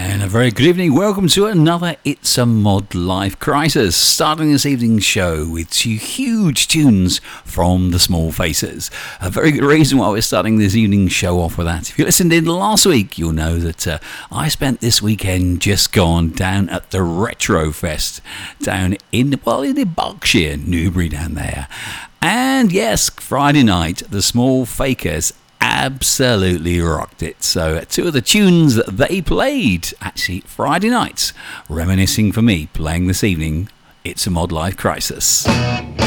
And a very good evening. Welcome to another It's a Mod Life Crisis. Starting this evening's show with two huge tunes from the Small Faces. A very good reason why we're starting this evening's show off with that. If you listened in last week, you'll know that I spent this weekend just gone down at the Retro Fest down in Berkshire, Newbury down there. And yes, Friday night, the Small Fakers absolutely rocked it. So two of the tunes that they played actually Friday nights, reminiscing for me playing this evening. It's a Mod Life Crisis.